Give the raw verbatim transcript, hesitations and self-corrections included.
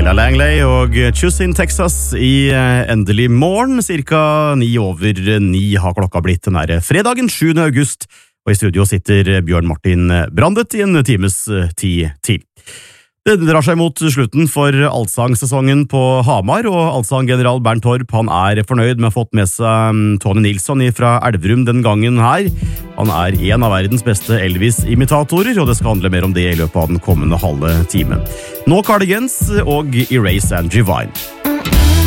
Ella Langley og Choose in Texas i endelig morgen, cirka ni over ni har klokka blitt. Den er fredagen sjuende august, og i studio sitter Bjørn Martin Brandet i en times tid til. Det drar seg mot slutten for allsangsesongen på Hamar, og allsanggeneral Bernt Torp han er fornøyd med å ha fått med seg Tony Nilsson fra Elverum den gangen her. Han er en av verdens beste Elvis-imitatorer, og det skal handle mer om det i løpet av den kommende halve timen. Nå Cardigans og Erase and Divine.